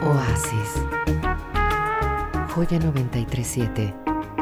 Oasis. Joya 937.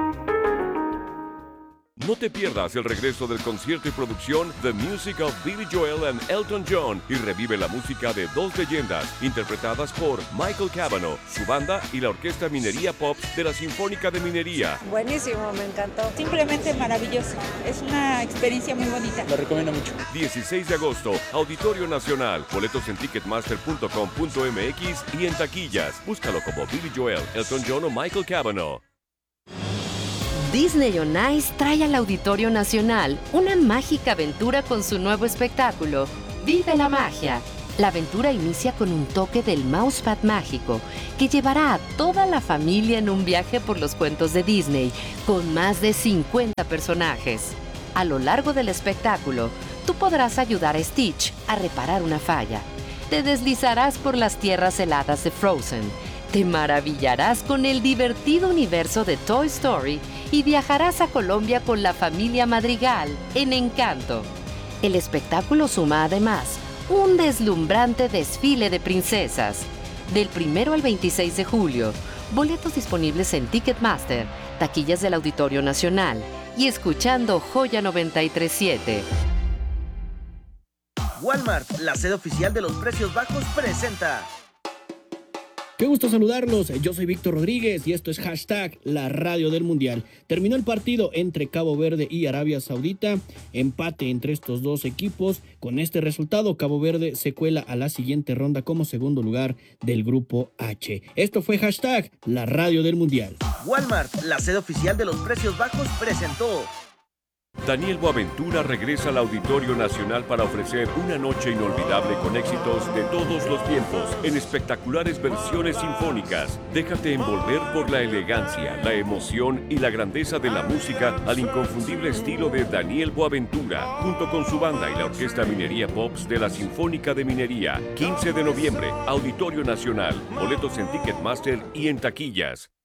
No te pierdas el regreso del concierto y producción The Music of Billy Joel and Elton John y revive la música de dos leyendas interpretadas por Michael Cavanaugh, su banda y la Orquesta Minería Pop de la Sinfónica de Minería. Buenísimo, me encantó. Simplemente maravilloso. Es una experiencia muy bonita. Lo recomiendo mucho. 16 de agosto, Auditorio Nacional. Boletos en ticketmaster.com.mx y en taquillas. Búscalo como Billy Joel, Elton John o Michael Cavanaugh. Disney on Ice trae al Auditorio Nacional una mágica aventura con su nuevo espectáculo, Vive la Magia. La aventura inicia con un toque del Mousepad mágico que llevará a toda la familia en un viaje por los cuentos de Disney con más de 50 personajes. A lo largo del espectáculo, tú podrás ayudar a Stitch a reparar una falla. Te deslizarás por las tierras heladas de Frozen. Te maravillarás con el divertido universo de Toy Story y viajarás a Colombia con la familia Madrigal en Encanto. El espectáculo suma además un deslumbrante desfile de princesas. Del 1 al 26 de julio, boletos disponibles en Ticketmaster, taquillas del Auditorio Nacional y escuchando Joya 937. Walmart, la sede oficial de los precios bajos, presenta. Qué gusto saludarlos, yo soy Víctor Rodríguez y esto es hashtag La Radio del Mundial. Terminó el partido entre Cabo Verde y Arabia Saudita, empate entre estos dos equipos. Con este resultado, Cabo Verde se cuela a la siguiente ronda como segundo lugar del grupo H. Esto fue hashtag La Radio del Mundial. Walmart, la sede oficial de los precios bajos, presentó. Daniel Boaventura regresa al Auditorio Nacional para ofrecer una noche inolvidable con éxitos de todos los tiempos en espectaculares versiones sinfónicas. Déjate envolver por la elegancia, la emoción y la grandeza de la música al inconfundible estilo de Daniel Boaventura, junto con su banda y la Orquesta Minería Pops de la Sinfónica de Minería. 15 de noviembre, Auditorio Nacional. Boletos en Ticketmaster y en taquillas.